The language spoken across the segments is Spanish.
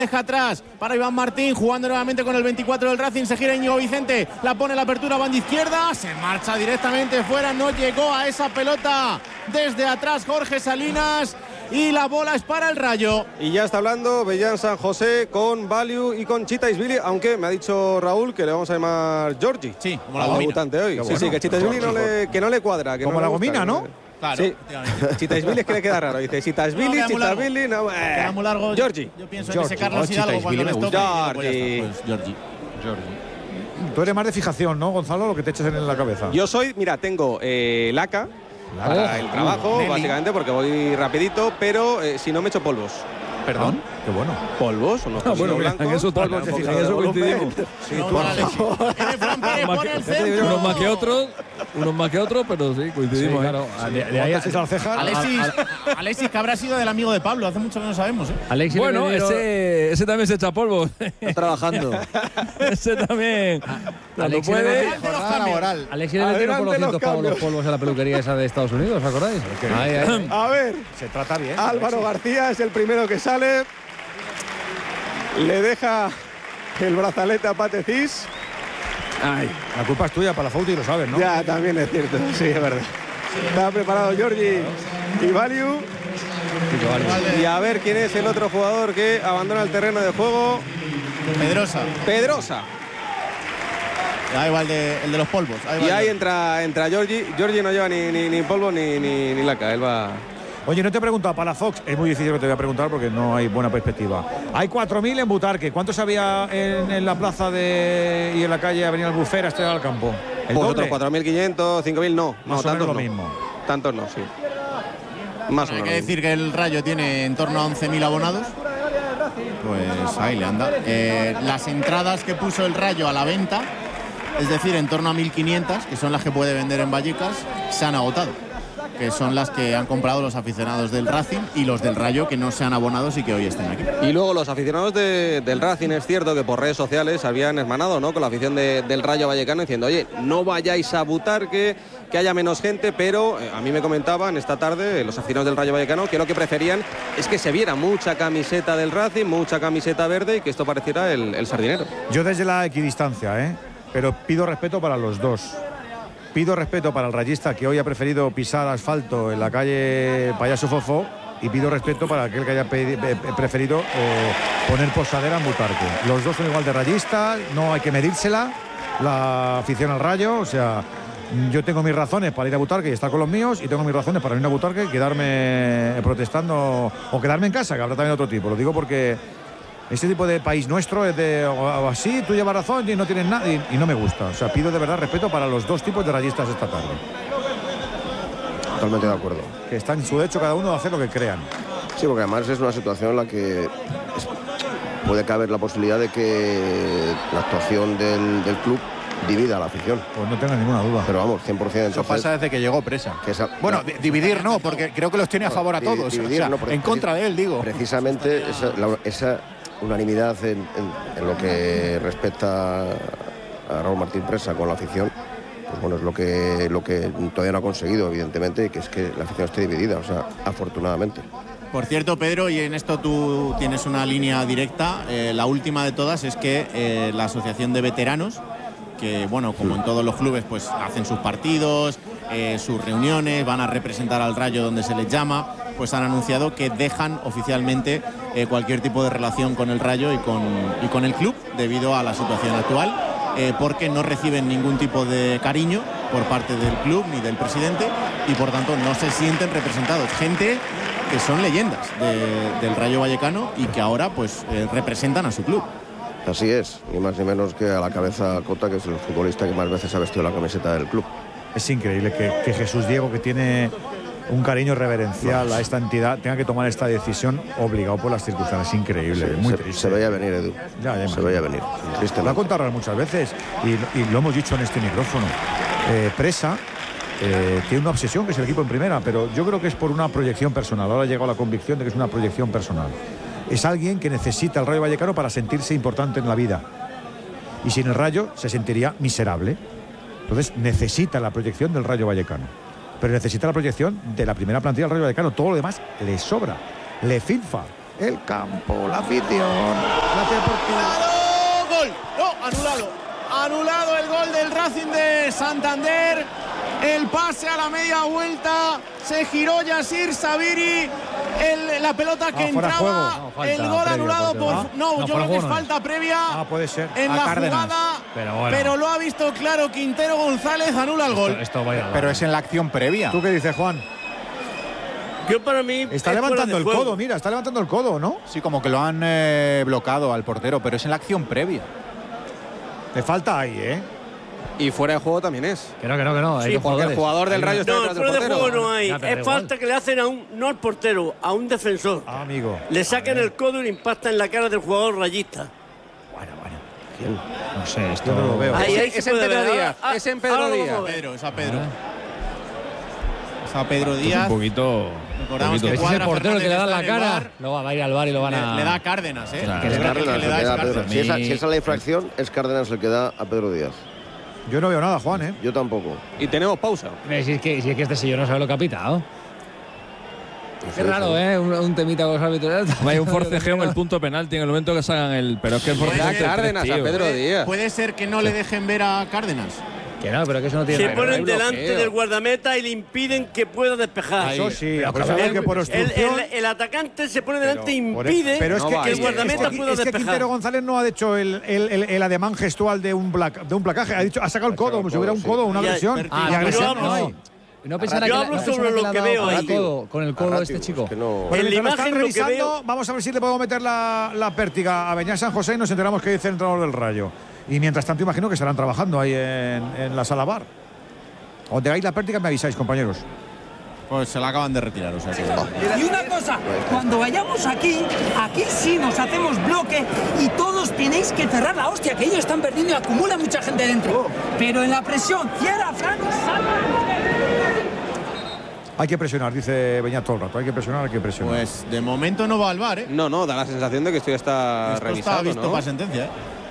Deja atrás para Iván Martín, jugando nuevamente con el 24 del Racing, se gira Íñigo Vicente, la pone la apertura, banda izquierda, se marcha directamente fuera, no llegó a esa pelota desde atrás Jorge Salinas y la bola es para el Rayo. Y ya está hablando Bellán San José con Value y con Chitaisvili, aunque me ha dicho Raúl que le vamos a llamar Georgie. Sí, como la al gomina. debutante hoy. Bueno. Sí, que Chitaisvili no le cuadra. Que como no la le gusta, gomina, ¿no? Claro, sí, Chitaisvili es que le queda raro. Dice Chitaisvili, No, Chitaisvili, no, queda muy largo. Georgie. Yo pienso en ese Carlos Oh, Hidalgo cuando les toque. Georgie. Pues Georgie. Tú eres más de fijación, ¿no, Gonzalo? Lo que te echas en la cabeza. Yo soy, mira, tengo laca para el trabajo, Nelly. básicamente, porque voy rapidito, pero si no me echo polvos. ¿Perdón? Qué bueno. Polvos, unos bueno, mira, blancos, en eso está, polvos de en fijador de eso volumen. coincidimos. Sí, No, tú, no, Alexis. Viene Fran Pérez, pone el centro. Unos más que otros, pero sí, coincidimos. Sí, claro. De ahí haces al cejar. Alexis, que habrá sido del amigo de Pablo, hace mucho que no sabemos, ¿eh? Alexis Bueno, le vendieron- ese también se echa polvo. está trabajando. Ese también. Cuando Alexis le puede. vendió- Jornada laboral. Alexis le vendieron por Adelante 200 pavos los los polvos a la peluquería esa de Estados Unidos, ¿os acordáis? Ahí, ahí. A ver, Se trata bien. Álvaro García es el primero que sale. Le deja el brazalete a Patecís. Ay, la culpa es tuya para la foto y lo sabes, ¿no? Ya, también es cierto, sí, es verdad. Está preparado Georgie y Value. Y a ver quién es el otro jugador que abandona el terreno de juego. Pedrosa. Pedrosa. Da igual el de los polvos. Y ahí entra Georgie. Georgie no lleva ni polvo ni laca. Él va. Oye, no te he preguntado, Palafox, es muy difícil que te voy a preguntar porque no hay buena perspectiva. Hay 4.000 en Butarque. ¿Cuántos había en la plaza y en la calle Avenida Albufera, este al campo? ¿El Pues doble? otros 4.500, 5.000 no. Más o menos tantos lo no. mismo. Tantos no, sí. Más o Hay menos. que decir que el Rayo tiene en torno a 11.000 abonados. Pues ahí le anda. Las entradas que puso el Rayo a la venta, es decir, en torno a 1.500, que son las que puede vender en Vallecas, se han agotado. Que son las que han comprado los aficionados del Racing y los del Rayo que no se han abonado y que hoy estén aquí. Y luego los aficionados del Racing, es cierto que por redes sociales habían hermanado, ¿no?, con la afición del Rayo Vallecano diciendo, oye, no vayáis a Butarque, que haya menos gente, pero a mí me comentaban esta tarde los aficionados del Rayo Vallecano que lo que preferían es que se viera mucha camiseta del Racing, mucha camiseta verde y que esto pareciera el sardinero. Yo desde la equidistancia, pero pido respeto para los dos. Pido respeto para el rayista que hoy ha preferido pisar asfalto en la calle Payaso Fofó y pido respeto para aquel que haya preferido poner posadera en Butarque. Los dos son igual de rayistas, no hay que medírsela, la afición al Rayo, o sea, yo tengo mis razones para ir a Butarque y estar con los míos y tengo mis razones para ir a Butarque y quedarme protestando o quedarme en casa, que habrá también otro tipo. Lo digo porque este tipo de país nuestro es de o así, tú llevas razón y no tienes nada y no me gusta. O sea, pido de verdad respeto para los dos tipos de rayistas esta tarde. Totalmente de acuerdo. Que están en su derecho cada uno de hacer lo que crean. Sí, porque además es una situación en la que puede caber la posibilidad de que la actuación del club divida a la afición. Pues no tengo ninguna duda. Pero vamos, 100%. Eso Entonces, pasa desde que llegó Presa. que esa- Bueno, dividir no, porque creo que los tiene a favor a todos. dividir, o sea, no, porque en contra de él, digo. Precisamente esa unanimidad en lo que respecta a Raúl Martín Presa con la afición, pues bueno, es lo que todavía no ha conseguido, evidentemente, que es que la afición esté dividida, o sea, afortunadamente. Por cierto, Pedro, y en esto tú tienes una línea directa, la última de todas es que la Asociación de Veteranos, que bueno, como en todos los clubes, pues hacen sus partidos, sus reuniones, van a representar al Rayo donde se les llama, pues han anunciado que dejan oficialmente cualquier tipo de relación con el Rayo y con el club debido a la situación actual, porque no reciben ningún tipo de cariño por parte del club ni del presidente y por tanto no se sienten representados. Gente que son leyendas del Rayo Vallecano y que ahora pues representan a su club. Así es, ni más ni menos que a la cabeza Cota, que es el futbolista que más veces ha vestido la camiseta del club. Es increíble que Jesús Diego, que tiene un cariño reverencial a esta entidad, tenga que tomar esta decisión obligado por las circunstancias. Increíble, muy triste. Se veía venir, Edu. Ya Se veía venir. Lo ha Tristemente. contado muchas veces y lo hemos dicho en este micrófono. Presa tiene una obsesión que es el equipo en primera, pero yo creo que es por una proyección personal. Ahora ha llegado a la convicción de que es una proyección personal. Es alguien que necesita el Rayo Vallecano para sentirse importante en la vida. Y sin el Rayo se sentiría miserable. Entonces necesita la proyección del Rayo Vallecano. Pero necesita la proyección de la primera plantilla del Rayo Vallecano. Todo lo demás le sobra, le filfa. el campo, la afición, la deportiva. ¡Gol! No, anulado el gol del Racing de Santander. El pase a la media vuelta, se giró Yasir Sabiri, la pelota que entraba, el gol anulado por... No, yo creo que es falta previa puede ser. en la jugada, pero lo ha visto claro Quintero González, anula el gol. Pero es en la acción previa. ¿Tú qué dices, Juan? Yo para mí está levantando el codo, mira, está levantando el codo, ¿no? Sí, como que lo han bloqueado al portero, pero es en la acción previa. Le falta ahí, ¿eh? Y fuera de juego también es. Que no. Sí, porque el jugador del Rayo está detrás del fuera portero. de juego no hay. Ya, Es falta que le hacen no al portero, a un defensor. Amigo. Le sacan el codo y le impactan en la cara del jugador rayista. Bueno. No sé, esto Yo no lo veo. Ahí Es en Pedro Díaz. Es en Pedro Díaz. Es a Pedro. Es a Pedro Díaz. Un poquito. Recordamos que si es el Cuadra portero el que le da Fernández la está en el cara, VAR. luego va a ir al bar y lo van a... Le da Cárdenas, ¿eh? Claro. Que Es es Cárdenas el que el le que da da a Pedro. Cárdenas. Si esa es la infracción, es Cárdenas el que da a Pedro Díaz. Yo no veo nada, Juan, ¿eh? Yo tampoco. Y tenemos pausa. Si es que este señor no sabe lo que ha pitado. Eso, Es raro, ¿eh? Un temita con los árbitros. Hay un forcejeo en el punto penalti en el momento que salgan el. Pero es que el Le da forcejeo. Cárdenas a Pedro Díaz. Puede ser que no le dejen ver a Cárdenas. Que no, pero que eso no tiene Se nada que ver. ponen delante del guardameta y le impiden que pueda despejar. Eso sí, Pero pero sabemos que por obstrucción. El atacante se pone delante e impide Pero es No que, va, que es el que- guardameta pueda es que despejar. Quintero González no ha hecho el ademán gestual de un placaje. Ha sacado el codo, como si hubiera un codo, una Ya, agresión. pero- Y yo agresión hablo- no hay. No pensará Yo que hablo no sobre pensará lo le ha que dado veo con ahí. con el codo este chico. Que no. Bueno, En la mientras lo imagen están lo que revisando, veo- vamos a ver si le podemos meter la pértiga a Beñat San José y nos enteramos qué dice el entrenador del Rayo. Y mientras tanto, imagino que estarán trabajando ahí en la sala bar. Donde hay la pértiga me avisáis, compañeros. Pues se la acaban de retirar, o sea que... Y una cosa, cuando vayamos aquí sí nos hacemos bloque y todos tenéis que cerrar la hostia, que ellos están perdiendo y acumulan mucha gente dentro. Pero en la presión, cierra, Fran, Hay que presionar, dice Beñat todo el rato. Hay que presionar. Pues de momento no va al bar, ¿eh? No, da la sensación de que esto ya está Esto revisado, está visto ¿no? para sentencia, ¿eh?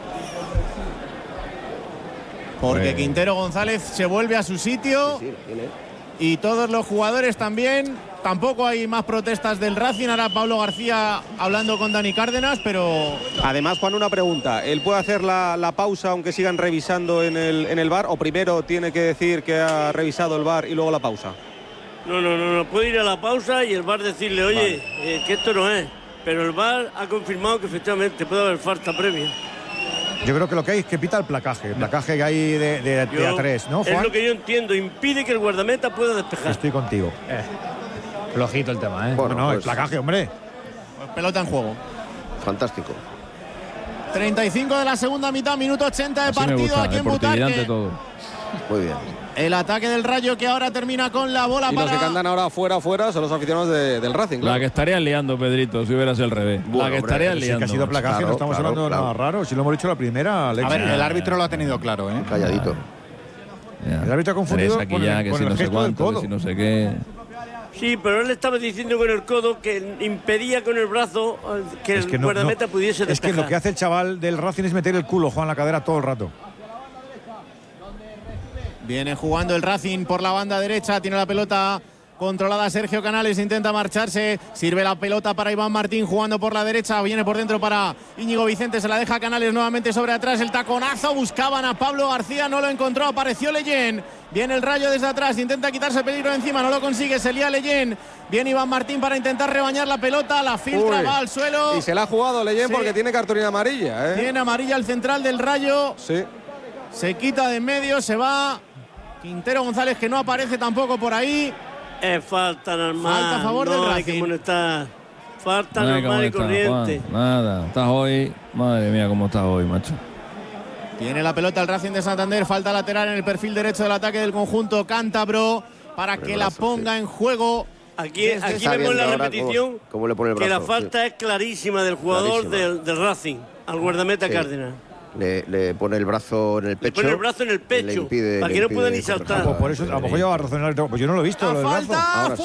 Porque Quintero González se vuelve a su sitio Sí, tiene. y todos los jugadores también. Tampoco hay más protestas del Racing. Ahora Pablo García hablando con Dani Cárdenas, pero Además, Juan, una pregunta. ¿Él puede hacer la pausa aunque sigan revisando en el VAR? ¿O primero tiene que decir que ha revisado el VAR y luego la pausa? No. Puede ir a la pausa y el VAR decirle, oye, que esto no es. Pero el VAR ha confirmado que efectivamente puede haber falta previa. Yo creo que lo que hay es que pita el placaje. El placaje que hay de a tres, ¿no, Es Juan? lo que yo entiendo. Impide que el guardameta pueda despejar. Estoy contigo. Flojito el tema, ¿eh? Bueno, No, el pues, placaje, hombre. pues pelota en juego. fantástico. 35 de la segunda mitad, minuto 80 de Así me partido gusta, aquí en deportividad ante Butarque. todo. Muy bien. El ataque del Rayo que ahora termina con la bola Y los para... que andan ahora fuera son los aficionados del Racing, La claro. que estarían liando, Pedrito, si hubieras el revés. Bueno, la que hombre, estarían Sí que liando. ha sido placaje, Claro, no estamos claro, hablando de nada raro. Si lo hemos dicho la primera, Alex. A ver, el árbitro lo ha tenido claro, ¿eh? Calladito. Ya. El árbitro ha confundido Tres aquí con ya, el- que con si el no sé gesto del cuánto, que codo. si no sé qué. Sí, pero él estaba diciendo con el codo que impedía con el brazo que el guardameta pudiese Es despejar. que lo que hace el chaval del Racing es meter el culo, Juan, la cadera todo el rato. Viene jugando el Racing por la banda derecha, tiene la pelota controlada Sergio Canales, intenta marcharse, sirve la pelota para Iván Martín jugando por la derecha, viene por dentro para Íñigo Vicente, se la deja Canales nuevamente sobre atrás, el taconazo, buscaban a Pablo García, no lo encontró, apareció Leyen, viene el Rayo desde atrás, intenta quitarse el peligro de encima, no lo consigue, se lía Leyen, viene Iván Martín para intentar rebañar la pelota, la filtra, Uy. va al suelo, Y se la ha jugado Leyen Sí. porque tiene cartulina amarilla, ¿eh? tiene amarilla el central del Rayo, Sí. se quita de en medio, se va Quintero González que no aparece tampoco por ahí. Es falta normal. Falta a favor no del hay que Racing. molestar. Falta No hay que normal y molestar, corriente. Juan, nada, estás hoy. Madre mía, cómo estás hoy, macho. Tiene la pelota el Racing de Santander, falta lateral en el perfil derecho del ataque del conjunto cántabro para que la ponga en juego. Aquí Está vemos en viendo la ahora repetición cómo le pone el que la brazo, falta es clarísima del jugador Clarísima. del Racing, al guardameta Sí. Cárdenas. Le pone el brazo en el pecho. Pone el brazo en el y le pecho, impide- para le que no impide pueda ni correr. saltar. Pues por eso, a lo mejor lleva razón el árbitro. Pues yo no lo he visto, lo La del brazo. falta Ahora sí.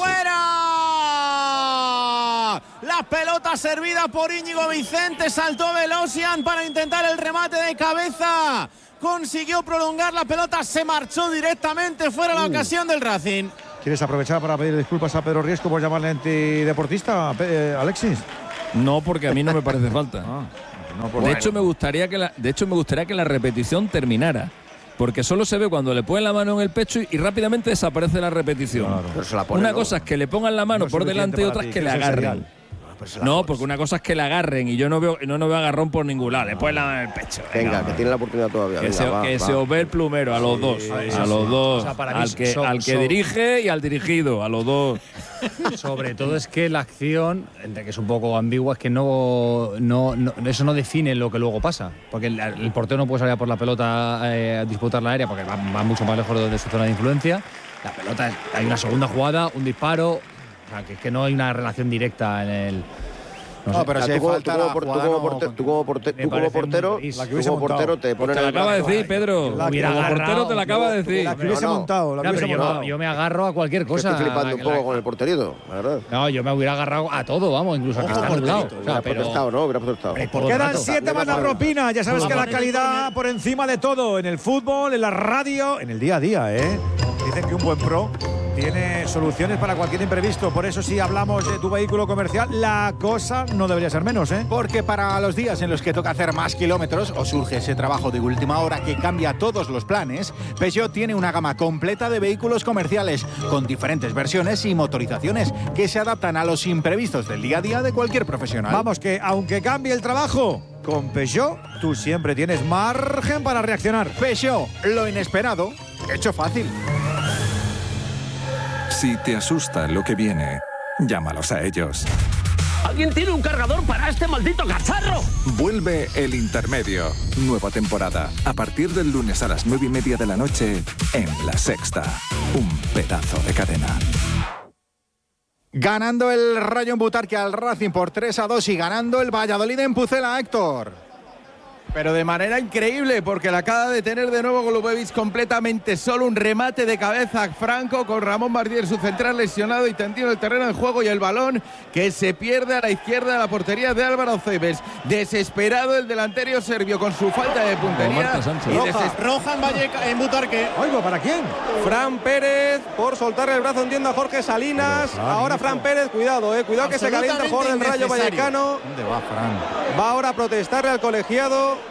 fuera. La pelota servida por Íñigo Vicente, saltó Velosian para intentar el remate de cabeza. Consiguió prolongar la pelota, se marchó directamente fuera la ocasión del Racing. ¿Quieres aprovechar para pedir disculpas a Pedro Riesco por llamarle antideportista, Alexis? No, porque a mí no me parece falta. De hecho, me gustaría que la repetición terminara. Porque solo se ve cuando le ponen la mano en el pecho y rápidamente desaparece la repetición. Claro. Pero se la ponen, una ¿no? cosa es que le pongan la mano No es por delante y suficiente otra para es ti, que le que es agarren. No, porque una cosa es que le agarren y yo no veo agarrón por ningún lado. Le ponen la mano en el pecho. Venga, que tiene la oportunidad todavía. Que Venga, se os ve el plumero a los dos. A los dos. O sea, para mí al que dirige y al dirigido. A los dos. Sobre todo es que la acción, que es un poco ambigua, es que eso no define lo que luego pasa. Porque el portero no puede salir a por la pelota a disputar la área porque va mucho más lejos de su zona de influencia. La pelota, hay una segunda jugada, un disparo. O sea, que es que no hay una relación directa en el. No, pero si hay falta, tú como portero te pones Te lo acaba de decir, Pedro. La que Como agarrado, portero te la acaba de decir. La que hubiese montado. La que hubiese montado. Yo me agarro a cualquier cosa. Estoy flipando un poco con el porterito, la verdad. No, yo me hubiera agarrado a todo, vamos, incluso a que está anulado. O sea, Hubiera protestado, ¿no? Hubiera protestado. Quedan 7 más la propina. Ya sabes que la calidad por encima de todo. En el fútbol, en la radio, en el día a día, ¿eh? Dicen que un buen pro tiene soluciones para cualquier imprevisto. Por eso, si hablamos de tu vehículo comercial, la cosa no debería ser menos, ¿eh? Porque para los días en los que toca hacer más kilómetros o surge ese trabajo de última hora que cambia todos los planes, Peugeot tiene una gama completa de vehículos comerciales con diferentes versiones y motorizaciones que se adaptan a los imprevistos del día a día de cualquier profesional. Vamos, que aunque cambie el trabajo, con Peugeot tú siempre tienes margen para reaccionar. Peugeot, lo inesperado, hecho fácil. Si te asusta lo que viene, llámalos a ellos. ¿Alguien tiene un cargador para este maldito cacharro? Vuelve El Intermedio. Nueva temporada. A partir del lunes a las 9:30 de la noche en La Sexta. Un pedazo de cadena. Ganando el Rayo en Butarque al Racing por 3-2 y ganando el Valladolid en Pucela, Héctor. Pero de manera increíble, porque la acaba de tener de nuevo Golubovic completamente solo. Un remate de cabeza Franco con Ramón Bardier, su central, lesionado y tendido el terreno en juego, y el balón que se pierde a la izquierda de la portería de Álvaro Cebes. Desesperado el delantero serbio con su falta de puntería. Roja en Butarque. Oigo, ¿para quién? Fran Pérez por soltarle el brazo, entiendo, a Jorge Salinas. Ahora Fran Pérez, cuidado, cuidado que se calienta el jugador del Rayo Vallecano. ¿Dónde va Fran? Va ahora a protestarle al colegiado.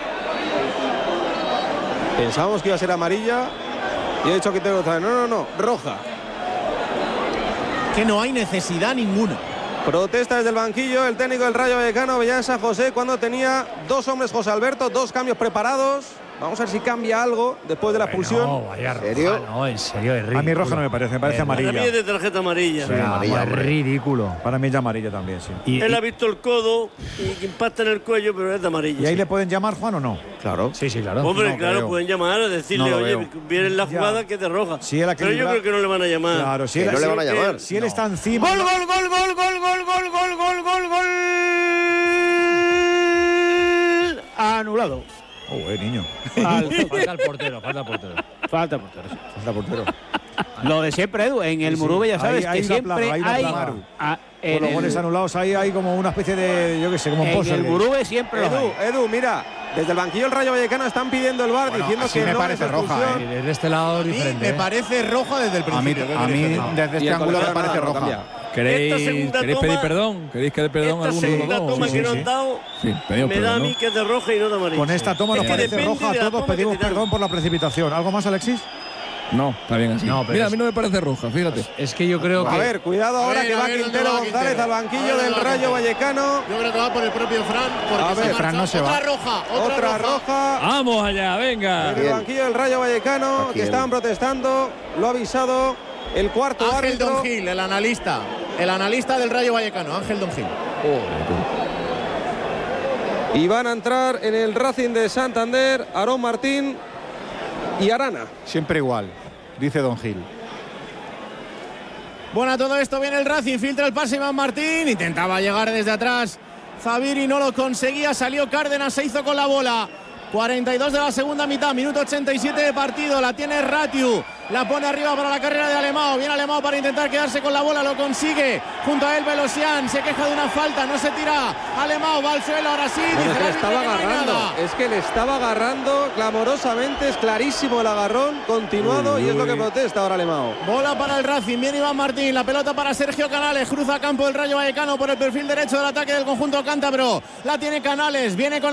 Pensábamos que iba a ser amarilla y he dicho que tengo otra. No, roja. Que no hay necesidad ninguna. Protesta desde el banquillo el técnico del Rayo Vallecano, Bellán San José, cuando tenía dos hombres, José Alberto, dos cambios preparados. Vamos a ver si cambia algo después de la expulsión. No, vaya roja, ¿En serio? no, en serio, es ridículo. A mí roja no me parece amarilla. Para mí es de tarjeta amarilla. Sí, Es ridículo. Para mí es de amarilla también, sí. Él ha visto el codo y impacta en el cuello, pero es de amarilla. ¿Y ahí le pueden llamar, Juan, o no? Claro. Sí, claro. Hombre, No claro, creo. pueden llamar a decirle, No lo oye, veo. viene en la Ya. jugada que es de roja. Si él Pero yo creo que no le van a llamar. Claro, si Que él, no le van a si- llamar. Si él está encima. ¡Gol, gol, gol, gol, gol, gol, gol, gol, gol, gol, gol! Anulado. Niño. Falta el portero, falta el portero. Falta portero. Sí. Falta portero. Lo de siempre, Edu, en el Sí, sí. Murube ya sabes Hay que una siempre plaga, hay una hay. plaga. En Con los el- goles anulados ahí hay como una especie de, yo qué sé, como un en pozo. el Murube siempre lo hay. Edu, mira, desde el banquillo del Rayo Vallecano están pidiendo el VAR diciendo así que me no parece es roja, expulsión. Y desde este lado es diferente. Me parece roja desde el A mí, principio. desde Y este el ángulo me colegiado parece nada, lo roja. cambia. ¿Queréis segunda pedir toma- perdón? ¿Queréis que dé perdón a Esta alguno de los segunda dos? toma Sí, que sí, no sí. han dado Sí, pedimos me da perdón, a mí ¿no? que es de roja y no de amarilla. Con esta toma Es nos que parece depende roja a de la todos. toma que Pedimos te dan. perdón por la precipitación. ¿Algo más, Alexis? No, está bien así. No, pero Mira, es- a mí no me parece roja, fíjate. Es que yo creo que. A ver, cuidado ahora ver, que a va ver dónde Quintero va González Quintero. al banquillo A ver del dónde va Rayo Quintero. Vallecano. Yo creo que va por el propio Fran. Porque A ver, se Fran no se va. Otra roja. Otra roja. Vamos allá, venga. En el banquillo del Rayo Vallecano, que estaban protestando, lo ha avisado el cuarto Ángel árbitro. Don Gil, el analista del Rayo Vallecano, Ángel Don Gil. Y van a entrar en el Racing de Santander Aarón Martín y Arana. Siempre igual, dice Don Gil. Bueno, a todo esto viene el Racing, filtra el pase Iván Martín, intentaba llegar desde atrás Zaviri, no lo conseguía, salió Cárdenas, se hizo con la bola 42 de la segunda mitad, minuto 87 de partido. La tiene Ratiu, la pone arriba para la carrera de Alemão. Viene Alemão para intentar quedarse con la bola, lo consigue. Junto a él Velosian, se queja de una falta, no se tira. Alemão va al suelo, ahora sí. Bueno, es que le estaba agarrando, es que le estaba agarrando clamorosamente, es clarísimo el agarrón continuado y es lo que protesta ahora Alemão. Bola para el Racing, viene Iván Martín, la pelota para Sergio Canales, cruza campo el Rayo Vallecano por el perfil derecho del ataque del conjunto cántabro. La tiene Canales, viene con